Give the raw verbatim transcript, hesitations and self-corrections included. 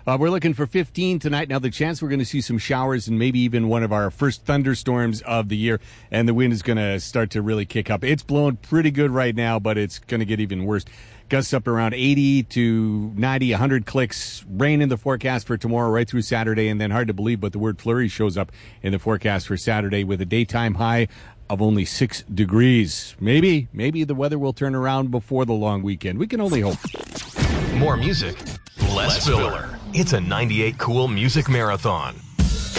Uh, we're looking for fifteen tonight. Now, the chance we're going to see some showers and maybe even one of our first thunderstorms of the year, and the wind is going to start to really kick up. It's blowing pretty good right now, but it's going to get even worse. Gusts up around eighty to ninety, one hundred clicks. Rain in the forecast for tomorrow right through Saturday, and then hard to believe, but the word flurry shows up in the forecast for Saturday with a daytime high of only six degrees. Maybe, maybe the weather will turn around before the long weekend. We can only hope. More music, less, less filler. filler. It's a ninety-eight Cool Music Marathon.